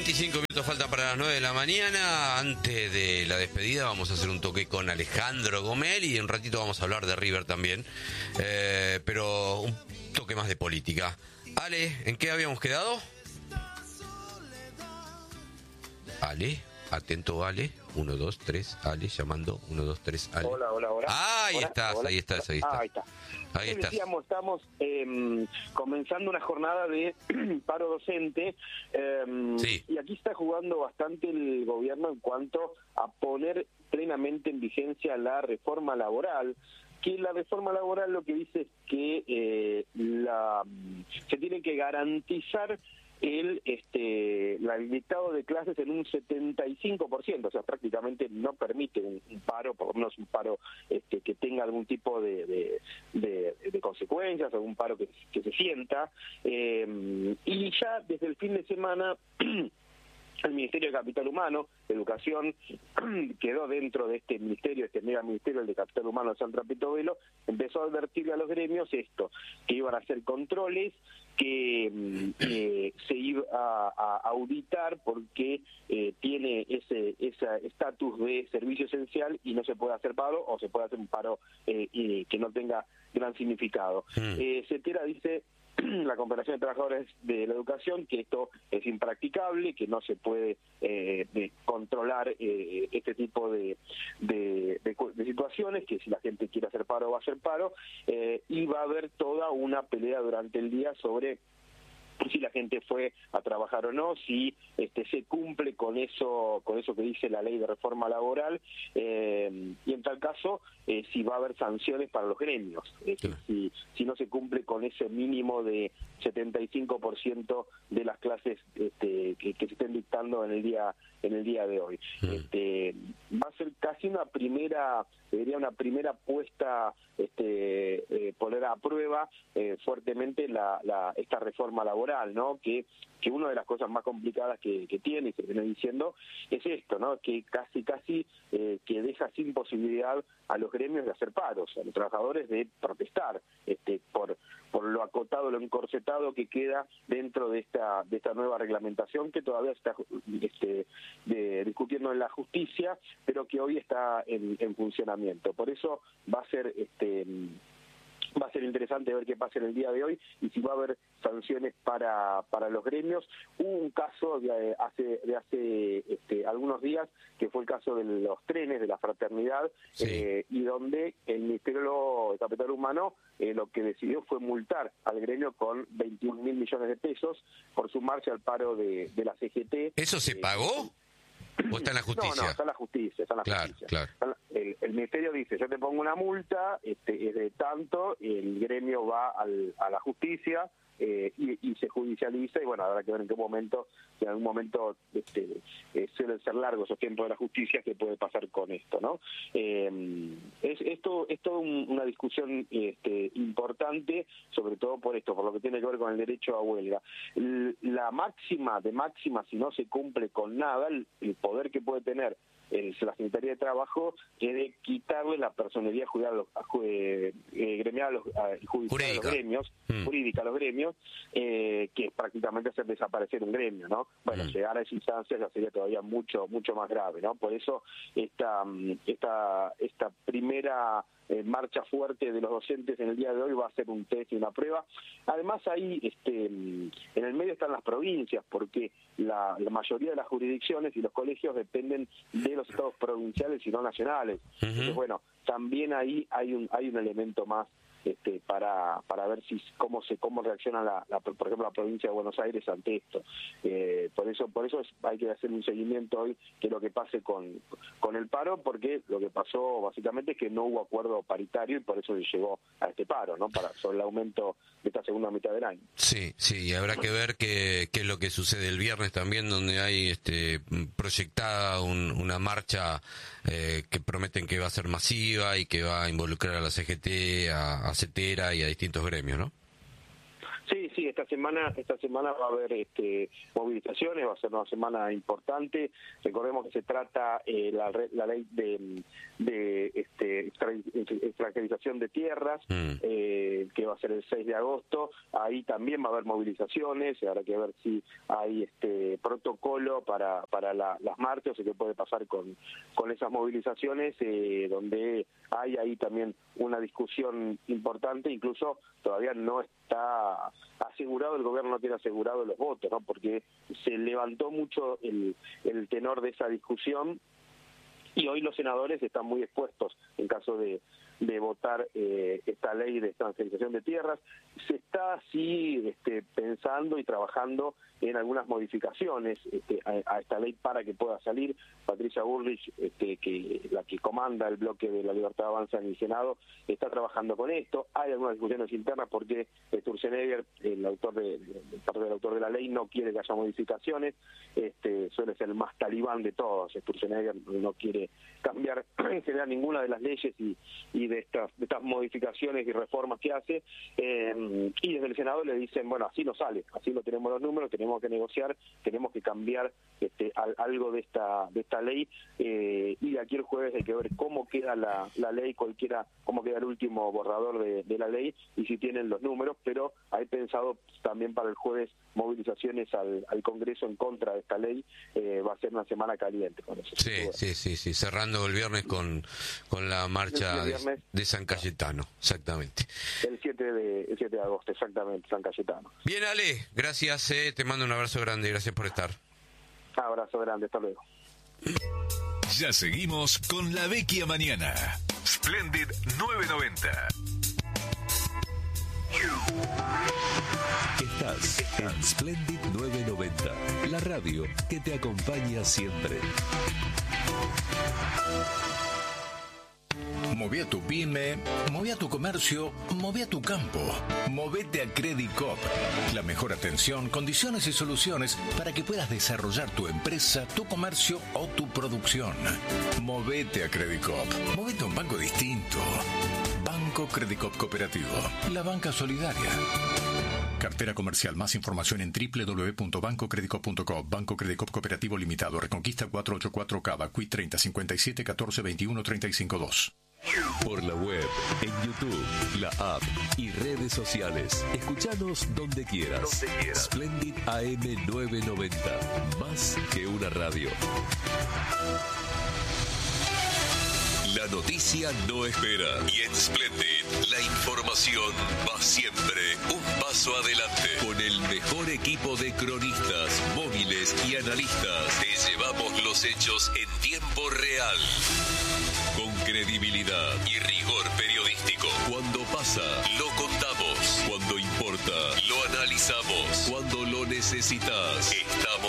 25 minutos falta para las 9 de la mañana. Antes de la despedida vamos a hacer un toque con Alejandro Gomel y en un ratito vamos a hablar de River también, pero un toque más de política. Ale, ¿en qué habíamos quedado? Ale, atento Ale, 1, 2, 3, Ale, llamando, 1, 2, 3, Ale. Hola. Ahí Hola, estás, hola. ahí estás. Ahí está. Ahí estás. Decíamos, estamos comenzando una jornada de paro docente Sí. y aquí está jugando bastante el gobierno en cuanto a poner plenamente en vigencia la reforma laboral, que la reforma laboral lo que dice es que se tiene que garantizar el dictado de clases en un 75%, o sea, prácticamente no permite un paro, por lo menos un paro que tenga algún tipo de consecuencias, algún paro que se sienta, y ya desde el fin de semana el Ministerio de Capital Humano, Educación, quedó dentro de este ministerio, este mega ministerio, el de Capital Humano de San Trapito Velo, empezó a advertirle a los gremios esto, que iban a hacer controles, que se iba a auditar porque tiene ese estatus de servicio esencial y no se puede hacer paro, o se puede hacer un paro que no tenga gran significado. CETERA dice, la Confederación de Trabajadores de la Educación, que esto es impracticable, que no se puede controlar este tipo de situaciones, que si la gente quiere hacer paro va a hacer paro, y va a haber toda una pelea durante el día sobre si la gente fue a trabajar o no, si se cumple con eso que dice la ley de reforma laboral, y en tal caso si va a haber sanciones para los gremios, si no se cumple con ese mínimo de 75% de las clases que se estén dictando en el día de hoy. Va a ser casi una primera puesta, poner a prueba fuertemente esta reforma laboral, ¿no? Que una de las cosas más complicadas que tiene, y se viene diciendo, es esto, ¿no? Que casi que deja sin posibilidad a los gremios de hacer paros, a los trabajadores de protestar por lo acotado, lo encorsetado que queda dentro de esta nueva reglamentación que todavía está discutiendo en la justicia, pero que hoy está en funcionamiento. Por eso va a ser interesante ver qué pasa en el día de hoy y si va a haber sanciones para los gremios. Hubo un caso de hace algunos días, que fue el caso de los trenes de la fraternidad, sí. Y donde el Ministerio de Capital Humano lo que decidió fue multar al gremio con 21.000 millones de pesos por sumarse al paro de la CGT. ¿Eso se pagó? ¿O está en la justicia? No, está en la justicia. Claro. El ministerio dice, yo te pongo una multa, es de tanto, el gremio va a la justicia y se judicializa, y bueno, habrá que ver en qué momento, si en algún momento suelen ser largos esos tiempos de la justicia, qué puede pasar con esto, ¿no? Es toda una discusión importante, sobre todo por lo que tiene que ver con el derecho a huelga. La máxima, si no se cumple con nada, el poder que puede tener la Secretaría de Trabajo es de quitarle la personería gremial judicial a los gremios, jurídica a los gremios, que es prácticamente hacer desaparecer un gremio, ¿no? Bueno, llegar a esa instancia ya sería todavía mucho más grave, ¿no? Por eso esta primera marcha fuerte de los docentes en el día de hoy va a ser un test y una prueba. Además ahí en el medio están las provincias, porque la mayoría de las jurisdicciones y los colegios dependen de los estados provinciales y no nacionales. Entonces, bueno, también ahí hay un elemento más para ver cómo reacciona por ejemplo la provincia de Buenos Aires ante esto. Por eso hay que hacer un seguimiento hoy de lo que pase con el paro, porque lo que pasó básicamente es que no hubo acuerdo paritario y por eso se llegó a este paro, ¿no? Sobre el aumento de esta segunda mitad del año. Sí, y habrá que ver qué es lo que sucede el viernes también, donde hay proyectada una marcha que prometen que va a ser masiva y que va a involucrar a la CGT, a CETERA y a distintos gremios, ¿no? Sí, esta semana va a haber movilizaciones, va a ser una semana importante. Recordemos que se trata la ley de extranjerización de tierras, que va a ser el 6 de agosto. Ahí también va a haber movilizaciones, habrá que ver si hay protocolo para las marchas, o sea, qué puede pasar con esas movilizaciones, donde hay ahí también una discusión importante. Incluso todavía no está asegurado, el gobierno no tiene asegurado los votos, ¿no? Porque se levantó mucho el tenor de esa discusión, y hoy los senadores están muy expuestos en caso de votar esta ley de extranjerización de tierras. Se está así pensando y trabajando en algunas modificaciones a esta ley para que pueda salir. Patricia Bullrich, la que comanda el bloque de La Libertad Avanza en el Senado, está trabajando con esto. Hay algunas discusiones internas porque Sturzenegger, el autor de la ley, no quiere que haya modificaciones. Suele ser el más talibán de todos. Sturzenegger no quiere cambiar en general ninguna de las leyes y de estas modificaciones y reformas que hace, y desde el Senado le dicen, bueno, así no sale, así no tenemos los números, tenemos que negociar, tenemos que cambiar algo de esta ley, y de aquí el jueves hay que ver cómo queda la ley, cómo queda el último borrador de la ley y si tienen los números. Pero hay pensado también para el jueves movilizaciones al Congreso en contra de esta ley. Va a ser una semana caliente con eso. Sí, cerrando el viernes con la marcha de San Cayetano, exactamente. El 7 de agosto, exactamente, San Cayetano. Bien, Ale, gracias, te mando un abrazo grande, gracias por estar. Abrazo grande, hasta luego. Ya seguimos con La Vecchia Mañana. Splendid 990. Estás en Splendid 990, la radio que te acompaña siempre. Moví a tu pyme, moví a tu comercio, moví a tu campo. Movete a Credit Coop. La mejor atención, condiciones y soluciones para que puedas desarrollar tu empresa, tu comercio o tu producción. Movete a Credit Coop. Movete a un banco distinto. Banco Credit Coop Cooperativo. La banca solidaria. Cartera comercial. Más información en www.bancocreditcoop.com. Banco Credit Coop Cooperativo Limitado. Reconquista 484 Cava. Q 30 57 14 21 35 2. Por la web, en YouTube, la app y redes sociales. Escuchanos donde quieras. Splendid AM 990. Más que una radio. La noticia no espera. Y en Splendid, la información va siempre un paso adelante. Con el mejor equipo de cronistas, móviles y analistas, te llevamos los hechos en tiempo real. Con credibilidad y rigor periodístico. Cuando pasa, lo contamos. Cuando importa, lo analizamos. Cuando lo necesitas, estamos